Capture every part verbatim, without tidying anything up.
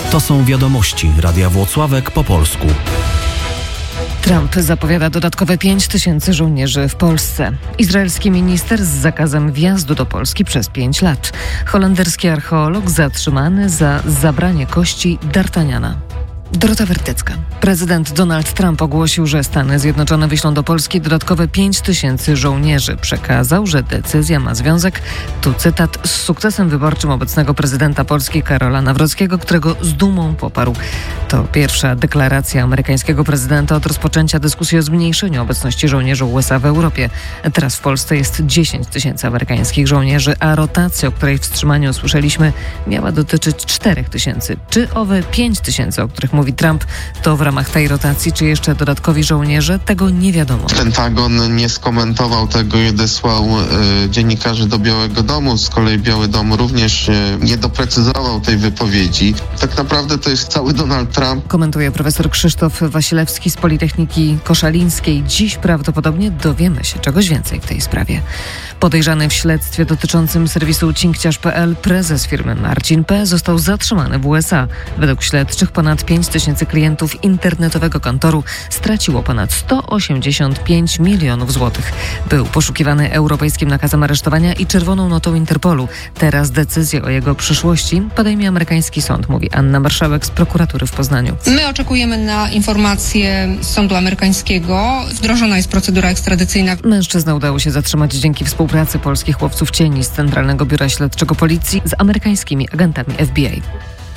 To są wiadomości Radia Włocławek po polsku. Trump zapowiada dodatkowe pięć tysięcy żołnierzy w Polsce. Izraelski minister z zakazem wjazdu do Polski przez pięć lat. Holenderski archeolog zatrzymany za zabranie kości D'Artagnana. Dorota Wertecka. Prezydent Donald Trump ogłosił, że Stany Zjednoczone wyślą do Polski dodatkowe pięć tysięcy żołnierzy. Przekazał, że decyzja ma związek, tu cytat, z sukcesem wyborczym obecnego prezydenta Polski Karola Nawrockiego, którego z dumą poparł. To pierwsza deklaracja amerykańskiego prezydenta od rozpoczęcia dyskusji o zmniejszeniu obecności żołnierzy U S A w Europie. Teraz w Polsce jest dziesięć tysięcy amerykańskich żołnierzy, a rotacja, o której wstrzymaniu usłyszeliśmy, miała dotyczyć czterech tysięcy. Czy owe pięć tysięcy, o których mówi Trump, to w ramach tej rotacji, czy jeszcze dodatkowi żołnierze? Tego nie wiadomo. Pentagon nie skomentował tego i odesłał e, dziennikarzy do Białego Domu. Z kolei Biały Dom również e, nie doprecyzował tej wypowiedzi. Tak naprawdę to jest cały Donald Trump. Komentuje profesor Krzysztof Wasilewski z Politechniki Koszalińskiej. Dziś prawdopodobnie dowiemy się czegoś więcej w tej sprawie. Podejrzany w śledztwie dotyczącym serwisu cinkciarz kropka p l prezes firmy Marcin P. został zatrzymany w U S A. Według śledczych ponad pięć tysięcy klientów internetowego kantoru straciło ponad sto osiemdziesiąt pięć milionów złotych. Był poszukiwany europejskim nakazem aresztowania i czerwoną notą Interpolu. Teraz decyzję o jego przyszłości podejmie amerykański sąd, mówi Anna Marszałek z prokuratury w Poznaniu. My oczekujemy na informacje z sądu amerykańskiego. Wdrożona jest procedura ekstradycyjna. Mężczyznę udało się zatrzymać dzięki współpracy polskich łowców cieni z Centralnego Biura Śledczego Policji z amerykańskimi agentami F B A.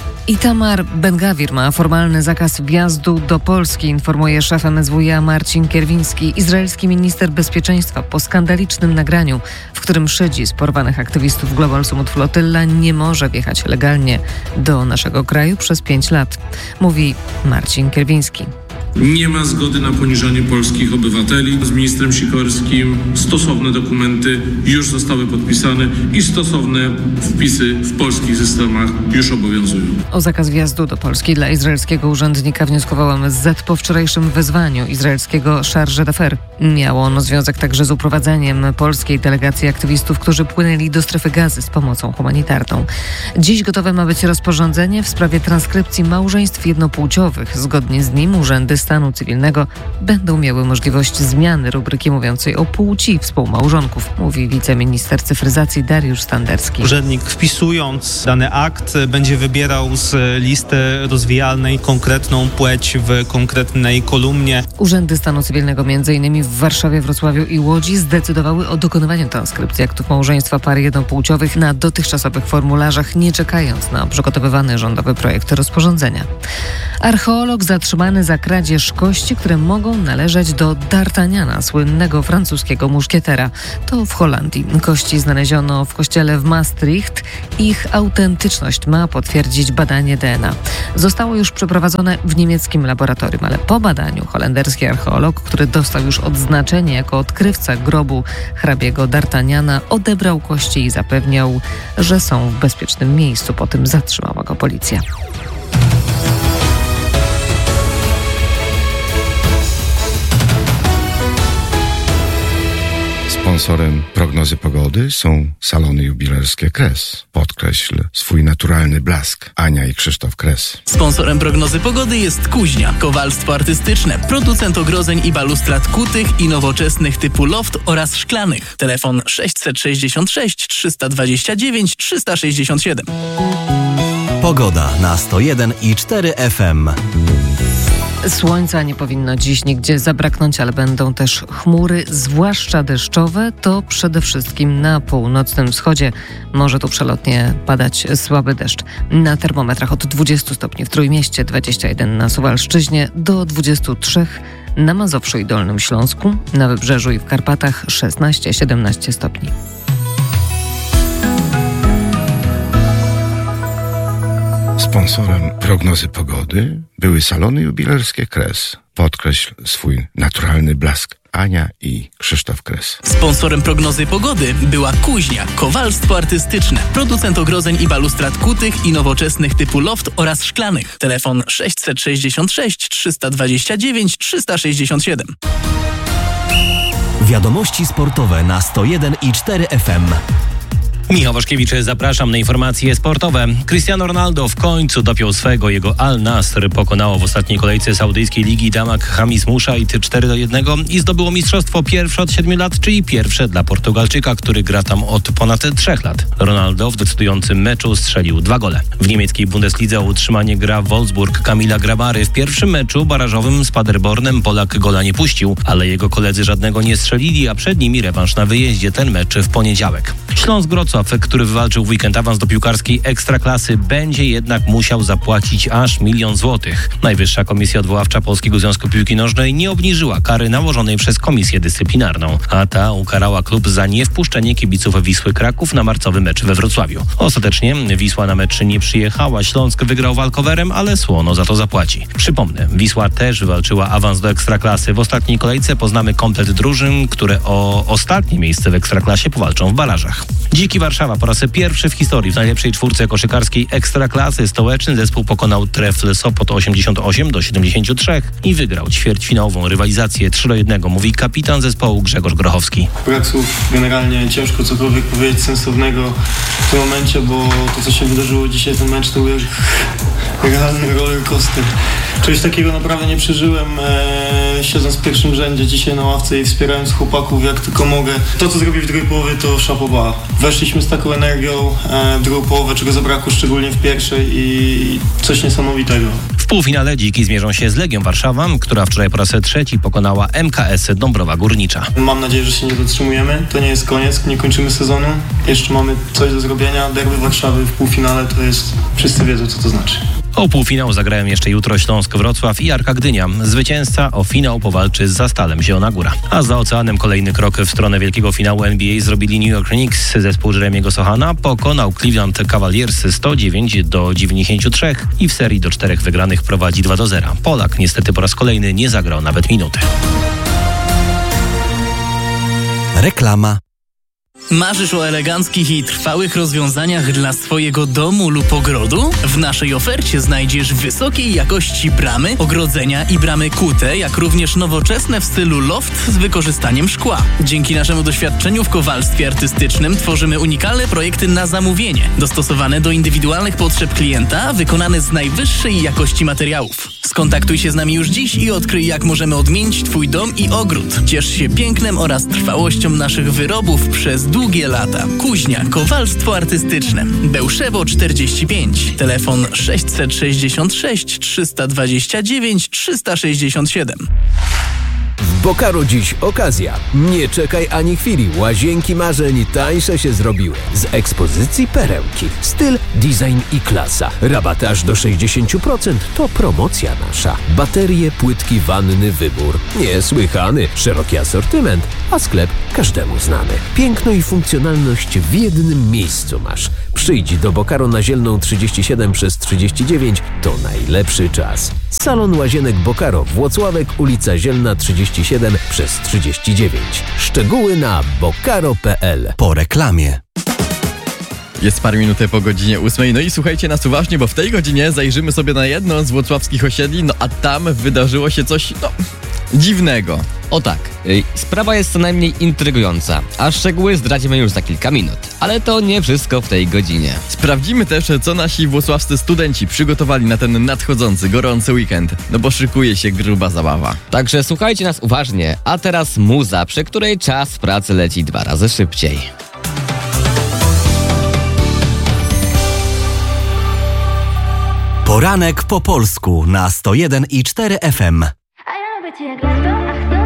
Itamar Ben-Gavir ma formalny zakaz wjazdu do Polski, informuje szef M S W iA Marcin Kierwiński. Izraelski minister bezpieczeństwa po skandalicznym nagraniu, w którym szydzi z porwanych aktywistów Global Summit Flotilla, nie może wjechać legalnie do naszego kraju przez pięć lat, mówi Marcin Kierwiński. Nie ma zgody na poniżanie polskich obywateli. Z ministrem Sikorskim stosowne dokumenty już zostały podpisane i stosowne wpisy w polskich systemach już obowiązują. O zakaz wjazdu do Polski dla izraelskiego urzędnika wnioskował M S Z po wczorajszym wezwaniu izraelskiego Chargé d'Affaires. Miało ono związek także z uprowadzeniem polskiej delegacji aktywistów, którzy płynęli do strefy Gazy z pomocą humanitarną. Dziś gotowe ma być rozporządzenie w sprawie transkrypcji małżeństw jednopłciowych. Zgodnie z nim urzędy stanu cywilnego będą miały możliwość zmiany rubryki mówiącej o płci współmałżonków, mówi wiceminister cyfryzacji Dariusz Standerski. Urzędnik, wpisując dany akt, będzie wybierał z listy rozwijalnej konkretną płeć w konkretnej kolumnie. Urzędy stanu cywilnego między innymi w Warszawie, Wrocławiu i Łodzi zdecydowały o dokonywaniu transkrypcji aktów małżeństwa par jednopłciowych na dotychczasowych formularzach, nie czekając na przygotowywany rządowy projekt rozporządzenia. Archeolog zatrzymany za kradzież kości, które mogą należeć do D'Artagnana, słynnego francuskiego muszkietera. To w Holandii. Kości znaleziono w kościele w Maastricht. Ich autentyczność ma potwierdzić badanie D N A. Zostało już przeprowadzone w niemieckim laboratorium, ale po badaniu holenderski archeolog, który dostał już odznaczenie jako odkrywca grobu hrabiego D'Artagnana, odebrał kości i zapewniał, że są w bezpiecznym miejscu. Po tym zatrzymała go policja. Sponsorem prognozy pogody są salony jubilerskie Kres. Podkreśl swój naturalny blask. Ania i Krzysztof Kres. Sponsorem prognozy pogody jest Kuźnia. Kowalstwo artystyczne. Producent ogrodzeń i balustrad kutych i nowoczesnych typu loft oraz szklanych. Telefon sześćset sześćdziesiąt sześć trzysta dwadzieścia dziewięć trzysta sześćdziesiąt siedem. Pogoda na sto jeden i cztery F M. Słońca nie powinno dziś nigdzie zabraknąć, ale będą też chmury, zwłaszcza deszczowe. To przede wszystkim na północnym wschodzie. Może tu przelotnie padać słaby deszcz. Na termometrach od dwudziestu stopni w Trójmieście, dwadzieścia jeden na Suwalszczyźnie, do dwudziestu trzech na Mazowszu i Dolnym Śląsku, na Wybrzeżu i w Karpatach szesnaście siedemnaście stopni. Sponsorem prognozy pogody były salony jubilerskie Kres. Podkreśl swój naturalny blask. Ania i Krzysztof Kres. Sponsorem prognozy pogody była Kuźnia. Kowalstwo artystyczne. Producent ogrodzeń i balustrad kutych i nowoczesnych typu loft oraz szklanych. Telefon sześćset sześćdziesiąt sześć trzysta dwadzieścia dziewięć trzysta sześćdziesiąt siedem. Wiadomości sportowe na sto jeden i cztery F M. Michał Waszkiewicz, zapraszam na informacje sportowe. Cristiano Ronaldo w końcu dopiął swego. Jego Al Nassr pokonało w ostatniej kolejce saudyjskiej ligi Damak Hamis Mushaid cztery do jednego i zdobyło mistrzostwo pierwsze od siedmiu lat, czyli pierwsze dla Portugalczyka, który gra tam od ponad trzech lat. Ronaldo w decydującym meczu strzelił dwa gole. W niemieckiej Bundeslidze o utrzymanie gra Wolfsburg Kamila Grabary. W pierwszym meczu barażowym z Paderbornem Polak gola nie puścił, ale jego koledzy żadnego nie strzelili, a przed nimi rewanż na wyjeździe. Ten mecz w poniedziałek. Śląsk Wrocław, który wywalczył w weekend awans do piłkarskiej Ekstraklasy, będzie jednak musiał zapłacić aż milion złotych. Najwyższa Komisja Odwoławcza Polskiego Związku Piłki Nożnej nie obniżyła kary nałożonej przez Komisję Dyscyplinarną, a ta ukarała klub za niewpuszczenie kibiców Wisły Kraków na marcowy mecz we Wrocławiu. Ostatecznie Wisła na mecz nie przyjechała. Śląsk wygrał walkowerem, ale słono za to zapłaci. Przypomnę, Wisła też wywalczyła awans do Ekstraklasy. W ostatniej kolejce poznamy komplet drużyn, które o ostatnie miejsce w Ekstraklasie powalczą w barażach. Dziki Warszawa po raz pierwszy w historii w najlepszej czwórce koszykarskiej Ekstraklasy stołeczny zespół pokonał Trefl Sopot osiemdziesiąt osiem do siedemdziesięciu trzech i wygrał ćwierćfinałową rywalizację trzy do jednego, mówi kapitan zespołu Grzegorz Grochowski. Brak słów, generalnie ciężko cokolwiek powiedzieć sensownego w tym momencie, bo to, co się wydarzyło dzisiaj, ten mecz to był jak realny roller coaster. Czegoś takiego naprawdę nie przeżyłem, e, siedząc w pierwszym rzędzie dzisiaj na ławce i wspierając chłopaków jak tylko mogę. To, co zrobili w drugiej połowie, to chapeau bas. Weszliśmy z taką energią e, w drugą połowę, czego zabrakło szczególnie w pierwszej i coś niesamowitego. W półfinale dziki zmierzą się z Legią Warszawa, która wczoraj po raz trzeci pokonała M K S Dąbrowa Górnicza. Mam nadzieję, że się nie zatrzymujemy. To nie jest koniec, nie kończymy sezonu. Jeszcze mamy coś do zrobienia. Derby Warszawy w półfinale to jest... Wszyscy wiedzą, co to znaczy. O półfinał zagrają jeszcze jutro Śląsk Wrocław i Arka Gdynia. Zwycięzca o finał powalczy z Zastalem Zielona Góra. A za oceanem kolejny krok w stronę wielkiego finału N B A zrobili New York Knicks. Zespół Jeremiego Sochana pokonał Cleveland Cavaliers sto dziewięć do dziewięćdziesięciu trzech i w serii do czterech wygranych prowadzi dwa do zera. Polak niestety po raz kolejny nie zagrał nawet minuty. Reklama. Marzysz o eleganckich i trwałych rozwiązaniach dla swojego domu lub ogrodu? W naszej ofercie znajdziesz wysokiej jakości bramy, ogrodzenia i bramy kute, jak również nowoczesne w stylu loft z wykorzystaniem szkła. Dzięki naszemu doświadczeniu w kowalstwie artystycznym tworzymy unikalne projekty na zamówienie, dostosowane do indywidualnych potrzeb klienta, wykonane z najwyższej jakości materiałów. Skontaktuj się z nami już dziś i odkryj, jak możemy odmienić Twój dom i ogród. Ciesz się pięknem oraz trwałością naszych wyrobów przez długie lata. Kuźnia, kowalstwo artystyczne. Bełszewo czterdzieści pięć. Telefon sześćset sześćdziesiąt sześć trzysta dwadzieścia dziewięć trzysta sześćdziesiąt siedem. W Bocaro dziś okazja. Nie czekaj ani chwili. Łazienki marzeń tańsze się zrobiły. Z ekspozycji perełki. Styl, design i klasa. Rabaty aż do sześćdziesiąt procent. To promocja nasza. Baterie, płytki, wanny, wybór. Niesłychany. Szeroki asortyment, a sklep każdemu znany. Piękno i funkcjonalność w jednym miejscu masz. Przyjdź do Bocaro na Zielną trzydzieści siedem przez trzydzieści dziewięć. To najlepszy czas. Salon Łazienek Bocaro, Włocławek, ulica Zielna trzydzieści siedem przez trzydzieści dziewięć. Szczegóły na bocaro kropka p l. Po reklamie. Jest parę minut po godzinie ósmej. No i słuchajcie nas uważnie, bo w tej godzinie zajrzymy sobie na jedno z włocławskich osiedli, no a tam wydarzyło się coś, no, dziwnego. O tak, sprawa jest co najmniej intrygująca, a szczegóły zdradzimy już za kilka minut. Ale to nie wszystko w tej godzinie. Sprawdzimy też, co nasi włocławscy studenci przygotowali na ten nadchodzący, gorący weekend, no bo szykuje się gruba zabawa. Także słuchajcie nas uważnie, a teraz muza, przy której czas pracy leci dwa razy szybciej. Poranek po polsku na sto jeden i cztery F M. A ja lubię cię jak lato, ach to